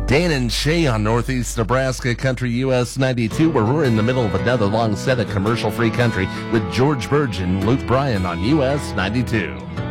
Dan and Shay on Northeast Nebraska Country US 92, where we're in the middle of another long set of commercial-free country with George Burge and Luke Bryan on US 92.